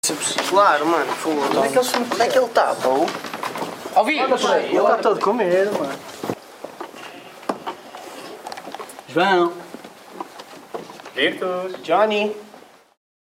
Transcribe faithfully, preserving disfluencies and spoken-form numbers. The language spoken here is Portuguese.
Claro, mano, foda-se. Onde é que ele se meteu? Onde é que ele está, pô? Ouvi! Ele está todo com medo, mano. João! Virtus. Johnny.